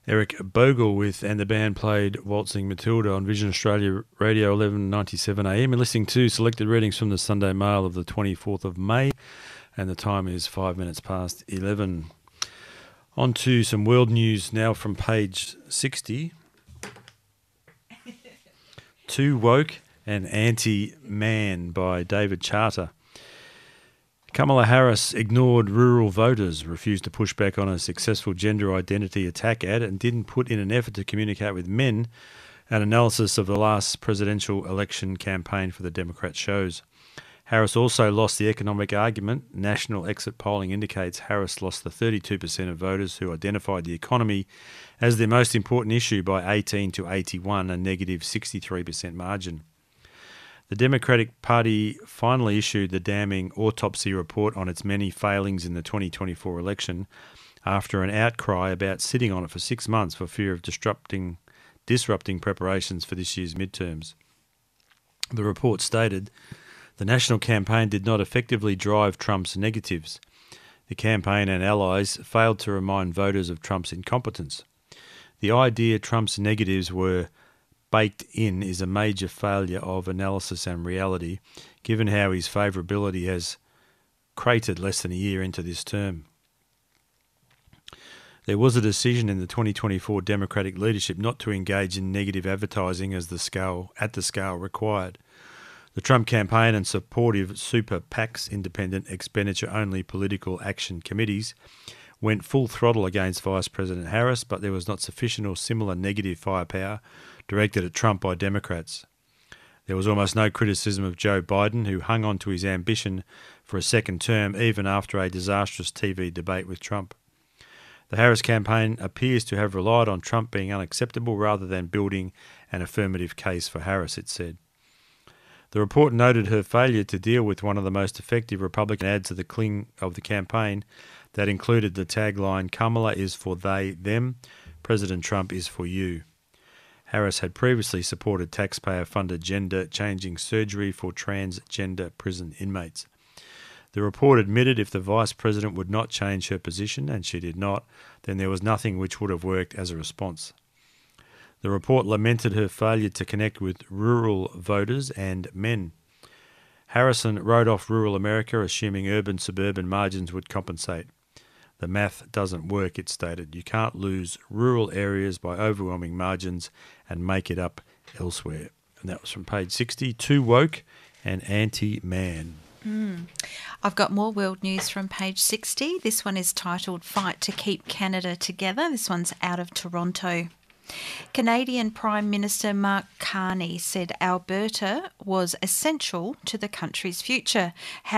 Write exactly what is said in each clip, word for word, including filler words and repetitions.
Eric Bogle with And the Band played Waltzing Matilda on Vision Australia Radio eleven ninety-seven A M. You're listening to selected readings from the Sunday Mail of the twenty-fourth of May, and the time is five minutes past eleven. On to some world news now from page sixty. Too Woke and Anti-Man by David Charter. Kamala Harris ignored rural voters, refused to push back on a successful gender identity attack ad, and didn't put in an effort to communicate with men, an analysis of the last presidential election campaign for the Democrats shows. Harris also lost the economic argument. National exit polling indicates Harris lost the thirty-two percent of voters who identified the economy as their most important issue by eighteen to eighty-one, a negative sixty-three percent margin. The Democratic Party finally issued the damning autopsy report on its many failings in the twenty twenty-four election after an outcry about sitting on it for six months for fear of disrupting, disrupting preparations for this year's midterms. The report stated the national campaign did not effectively drive Trump's negatives. The campaign and allies failed to remind voters of Trump's incompetence. The idea Trump's negatives were baked in is a major failure of analysis and reality, given how his favourability has cratered less than a year into this term. There was a decision in the twenty twenty-four Democratic leadership not to engage in negative advertising as the scale at the scale required. The Trump campaign and supportive super PACs, independent expenditure-only political action committees, went full throttle against Vice President Harris, but there was not sufficient or similar negative firepower directed at Trump by Democrats. There was almost no criticism of Joe Biden, who hung on to his ambition for a second term even after a disastrous T V debate with Trump. The Harris campaign appears to have relied on Trump being unacceptable rather than building an affirmative case for Harris, it said. The report noted her failure to deal with one of the most effective Republican ads of the cling of the campaign that included the tagline, "Kamala is for they, them, President Trump is for you." Harris had previously supported taxpayer-funded gender-changing surgery for transgender prison inmates. The report admitted if the vice president would not change her position, and she did not, then there was nothing which would have worked as a response. The report lamented her failure to connect with rural voters and men. Harrison wrote off rural America, assuming urban-suburban margins would compensate. The math doesn't work, it stated. You can't lose rural areas by overwhelming margins and make it up elsewhere. And that was from page sixty, Too Woke and Anti-Man. Mm. I've got more world news from page sixty. This one is titled Fight to Keep Canada Together. This one's out of Toronto. Canadian Prime Minister Mark Carney said Alberta was essential to the country's future,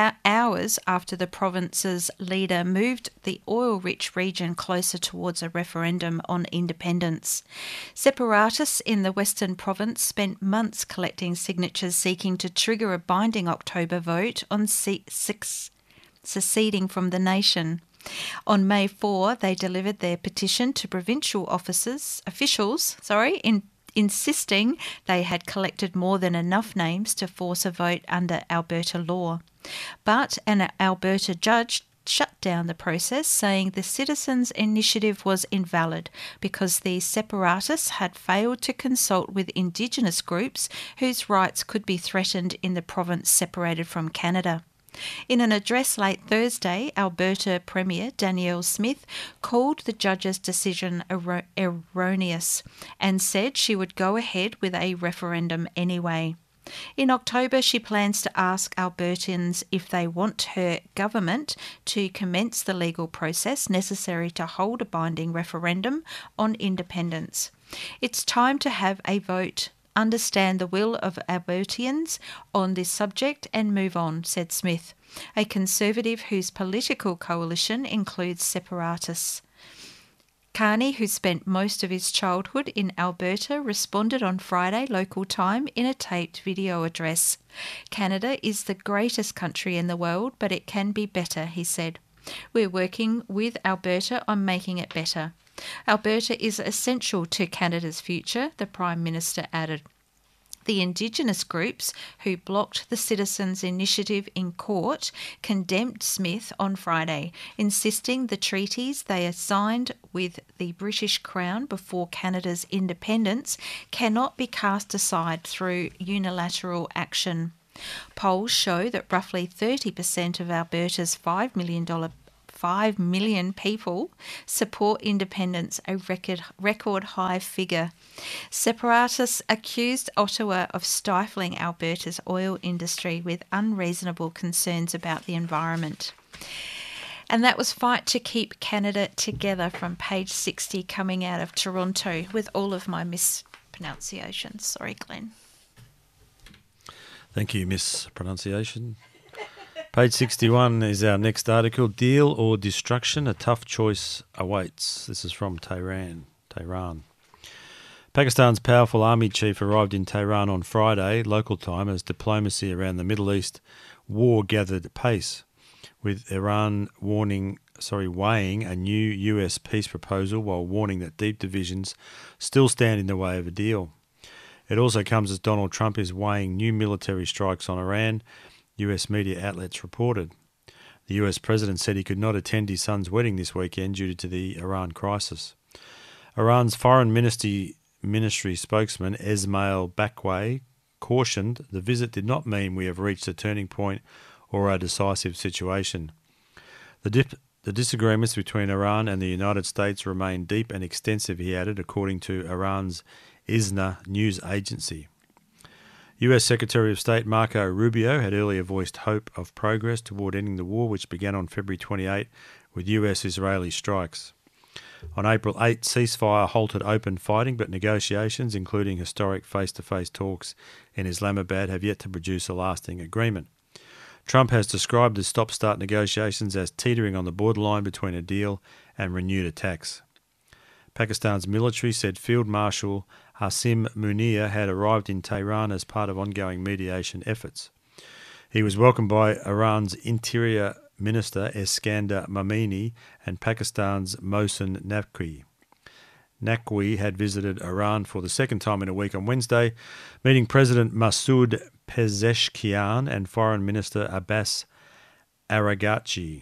hours after the province's leader moved the oil-rich region closer towards a referendum on independence. Separatists in the Western Province spent months collecting signatures seeking to trigger a binding October vote on six seceding from the nation. On May fourth, they delivered their petition to provincial officers, officials, sorry, in, insisting they had collected more than enough names to force a vote under Alberta law. But an Alberta judge shut down the process, saying the citizens' initiative was invalid because the separatists had failed to consult with Indigenous groups whose rights could be threatened in the province separated from Canada. In an address late Thursday, Alberta Premier Danielle Smith called the judge's decision er- erroneous and said she would go ahead with a referendum anyway. In October, she plans to ask Albertans if they want her government to commence the legal process necessary to hold a binding referendum on independence. It's time to have a vote, understand the will of Albertians on this subject and move on, said Smith, a Conservative whose political coalition includes separatists. Carney, who spent most of his childhood in Alberta, responded on Friday local time in a taped video address. Canada is the greatest country in the world, but it can be better, he said. We're working with Alberta on making it better. Alberta is essential to Canada's future, the Prime Minister added. The Indigenous groups who blocked the Citizens' Initiative in court condemned Smith on Friday, insisting the treaties they signed with the British Crown before Canada's independence cannot be cast aside through unilateral action. Polls show that roughly thirty percent of Alberta's five million dollars five million people support independence, a record record high figure. Separatists accused Ottawa of stifling Alberta's oil industry with unreasonable concerns about the environment. And that was Fight to Keep Canada Together from page sixty, coming out of Toronto, with all of my mispronunciations. Sorry, Glenn. Thank you, mispronunciation. Page sixty-one is our next article. Deal or destruction, a tough choice awaits. This is from Tehran. Tehran. Pakistan's powerful army chief arrived in Tehran on Friday, local time, as diplomacy around the Middle East war gathered pace, with Iran warning, sorry, weighing a new U S peace proposal while warning that deep divisions still stand in the way of a deal. It also comes as Donald Trump is weighing new military strikes on Iran, U S media outlets reported. The U S president said he could not attend his son's wedding this weekend due to the Iran crisis. Iran's foreign ministry, ministry spokesman Esmail Baqai cautioned the visit did not mean we have reached a turning point or a decisive situation. The, dip, the disagreements between Iran and the United States remain deep and extensive, he added, according to Iran's ISNA news agency. U S Secretary of State Marco Rubio had earlier voiced hope of progress toward ending the war, which began on February twenty-eighth with U S-Israeli strikes. On April eighth, ceasefire halted open fighting, but negotiations, including historic face-to-face talks in Islamabad, have yet to produce a lasting agreement. Trump has described the stop-start negotiations as teetering on the borderline between a deal and renewed attacks. Pakistan's military said Field Marshal Hasim Munir had arrived in Tehran as part of ongoing mediation efforts. He was welcomed by Iran's Interior Minister Eskander Momini and Pakistan's Mohsen Naqvi. Naqvi had visited Iran for the second time in a week on Wednesday, meeting President Masoud Pezeshkian and Foreign Minister Abbas Araghchi.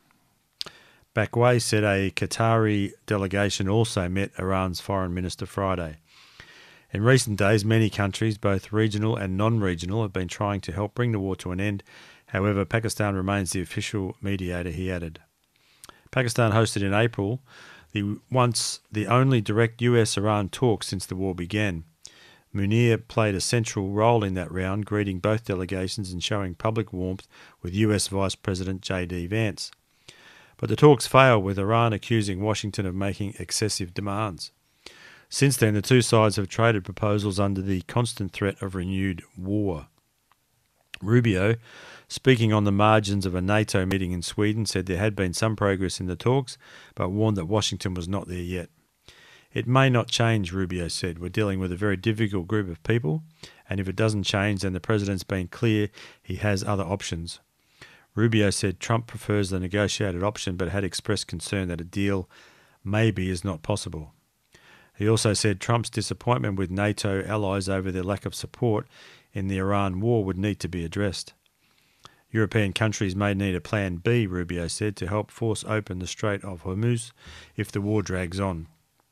Baqai said a Qatari delegation also met Iran's foreign minister Friday. In recent days, many countries, both regional and non-regional, have been trying to help bring the war to an end. However, Pakistan remains the official mediator, he added. Pakistan hosted in April the once the only direct U S-Iran talks since the war began. Munir played a central role in that round, greeting both delegations and showing public warmth with U S Vice President J D Vance. But the talks failed, with Iran accusing Washington of making excessive demands. Since then, the two sides have traded proposals under the constant threat of renewed war. Rubio, speaking on the margins of a NATO meeting in Sweden, said there had been some progress in the talks, but warned that Washington was not there yet. It may not change, Rubio said. We're dealing with a very difficult group of people, and if it doesn't change, then the president's been clear he has other options. Rubio said Trump prefers the negotiated option, but had expressed concern that a deal maybe is not possible. He also said Trump's disappointment with NATO allies over their lack of support in the Iran war would need to be addressed. European countries may need a plan B, Rubio said, to help force open the Strait of Hormuz if the war drags on.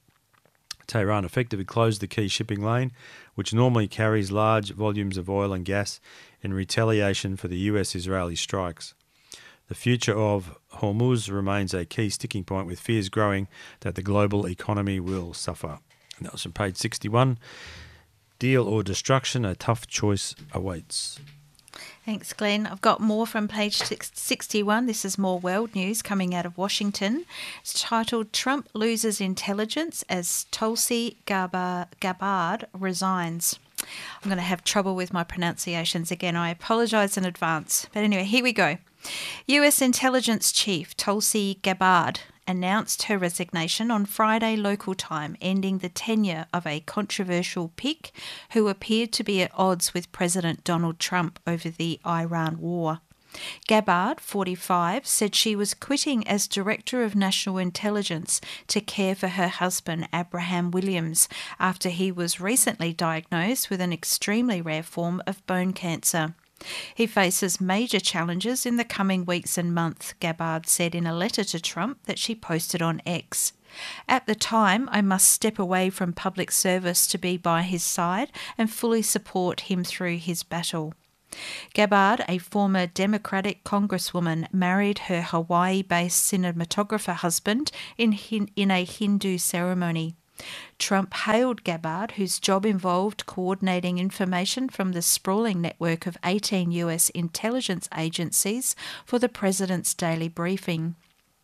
Tehran effectively closed the key shipping lane, which normally carries large volumes of oil and gas, in retaliation for the U S-Israeli strikes. The future of Hormuz remains a key sticking point, with fears growing that the global economy will suffer. And that was from page sixty-one. Deal or destruction, a tough choice awaits. Thanks, Glenn. I've got more from page sixty-one. This is more world news coming out of Washington. It's titled, Trump Loses Intelligence as Tulsi Gabbard Resigns. I'm going to have trouble with my pronunciations again. I apologise in advance. But anyway, here we go. U S Intelligence Chief Tulsi Gabbard announced her resignation on Friday local time, ending the tenure of a controversial pick who appeared to be at odds with President Donald Trump over the Iran war. Gabbard, forty-five, said she was quitting as Director of National Intelligence to care for her husband, Abraham Williams, after he was recently diagnosed with an extremely rare form of bone cancer. He faces major challenges in the coming weeks and months, Gabbard said in a letter to Trump that she posted on X. At the time, I must step away from public service to be by his side and fully support him through his battle. Gabbard, a former Democratic congresswoman, married her Hawaii-based cinematographer husband in, in a Hindu ceremony. Trump hailed Gabbard, whose job involved coordinating information from the sprawling network of eighteen U S intelligence agencies for the president's daily briefing.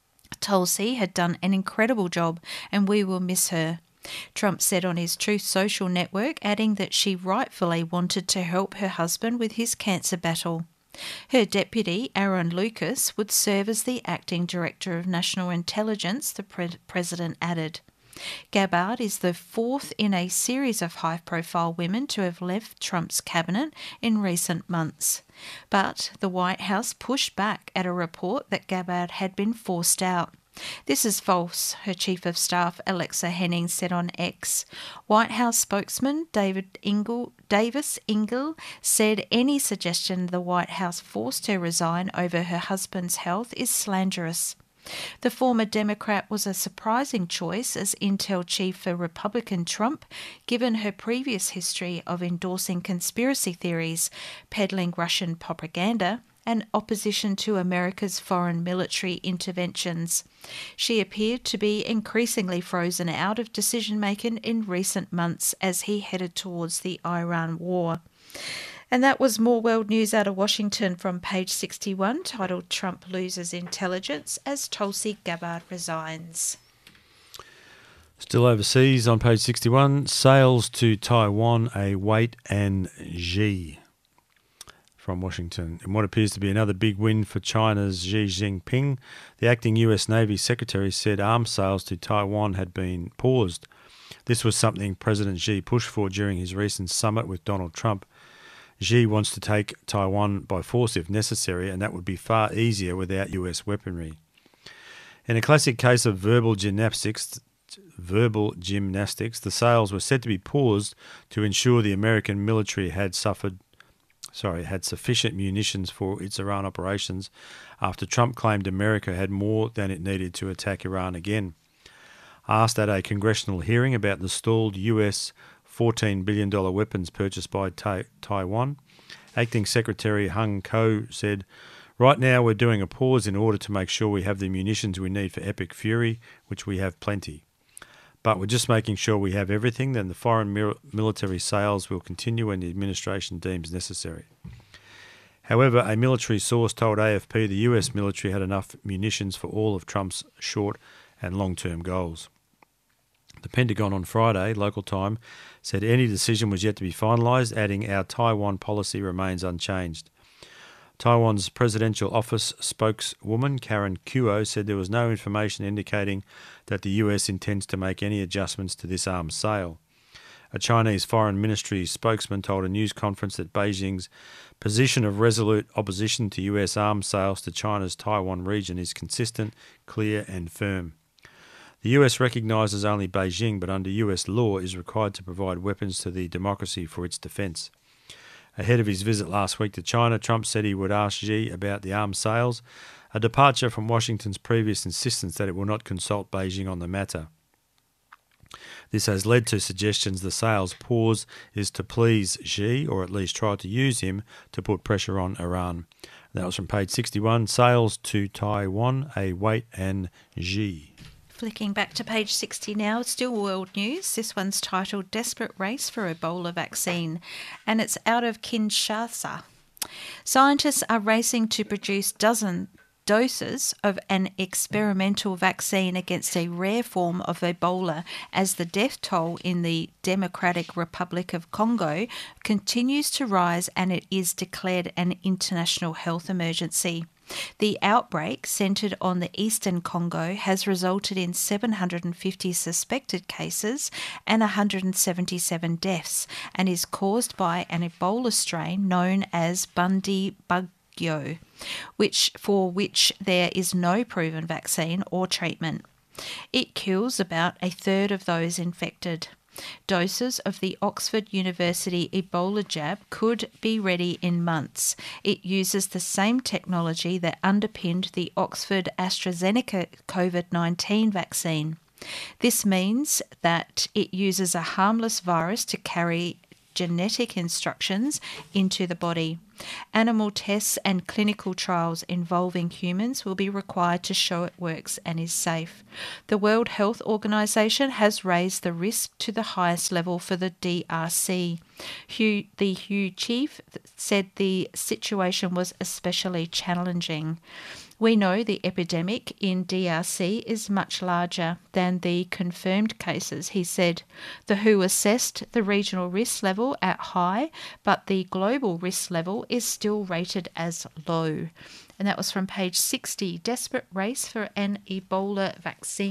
Tulsi had done an incredible job and we will miss her, Trump said on his Truth Social network, adding that she rightfully wanted to help her husband with his cancer battle. Her deputy, Aaron Lucas, would serve as the acting Director of National Intelligence, the pre- president added. Gabbard is the fourth in a series of high-profile women to have left Trump's cabinet in recent months. But the White House pushed back at a report that Gabbard had been forced out. This is false, her Chief of Staff Alexa Henning said on X. White House spokesman David Ingle, Davis Ingle said any suggestion the White House forced her resign over her husband's health is slanderous. The former Democrat was a surprising choice as Intel chief for Republican Trump, given her previous history of endorsing conspiracy theories, peddling Russian propaganda, and opposition to America's foreign military interventions. She appeared to be increasingly frozen out of decision-making in recent months as he headed towards the Iran war. And that was more world news out of Washington from page sixty-one, titled Trump Loses Intelligence as Tulsi Gabbard Resigns. Still overseas on page sixty-one, sales to Taiwan a wait and Xi. From Washington. In what appears to be another big win for China's Xi Jinping, the acting U S Navy Secretary said arms sales to Taiwan had been paused. This was something President Xi pushed for during his recent summit with Donald Trump. Xi wants to take Taiwan by force if necessary, and that would be far easier without U S weaponry. In a classic case of verbal gymnastics, verbal gymnastics, the sales were said to be paused to ensure the American military had suffered Sorry, had sufficient munitions for its Iran operations after Trump claimed America had more than it needed to attack Iran again. Asked at a congressional hearing about the stalled U S fourteen billion dollars weapons purchased by ta- Taiwan, Acting Secretary Hung Ko said, "Right now we're doing a pause in order to make sure we have the munitions we need for Epic Fury, which we have plenty. But we're just making sure we have everything, then the foreign mil- military sales will continue when the administration deems necessary." However, a military source told A F P the U S military had enough munitions for all of Trump's short and long-term goals. The Pentagon on Friday, local time, said any decision was yet to be finalised, adding, "Our Taiwan policy remains unchanged." Taiwan's presidential office spokeswoman Karen Kuo said there was no information indicating that the U S intends to make any adjustments to this arms sale. A Chinese foreign ministry spokesman told a news conference that Beijing's position of resolute opposition to U S arms sales to China's Taiwan region is consistent, clear and firm. The U S recognises only Beijing, but under U S law is required to provide weapons to the democracy for its defence. Ahead of his visit last week to China, Trump said he would ask Xi about the arms sales, a departure from Washington's previous insistence that it will not consult Beijing on the matter. This has led to suggestions the sales pause is to please Xi, or at least try to use him to put pressure on Iran. That was from page sixty-one, sales to Taiwan, a wait and Xi. Flicking back to page sixty now, still world news. This one's titled Desperate Race for Ebola Vaccine, and it's out of Kinshasa. Scientists are racing to produce dozen doses of an experimental vaccine against a rare form of Ebola as the death toll in the Democratic Republic of Congo continues to rise and it is declared an international health emergency. The outbreak, centred on the eastern Congo, has resulted in seven hundred fifty suspected cases and one hundred seventy-seven deaths and is caused by an Ebola strain known as Bundi Bundibugyo, which for which there is no proven vaccine or treatment. It kills about a third of those infected. Doses of the Oxford University Ebola jab could be ready in months. It uses the same technology that underpinned the Oxford AstraZeneca COVID nineteen vaccine. This means that it uses a harmless virus to carry genetic instructions into the body. Animal tests and clinical trials involving humans will be required to show it works and is safe. The World Health Organization has raised the risk to the highest level for the D R C. Hugh, the W H O chief said the situation was especially challenging. We know the epidemic in D R C is much larger than the confirmed cases, he said. The W H O assessed the regional risk level at high, but the global risk level is still rated as low. And that was from page sixty, Desperate Race for an Ebola Vaccine.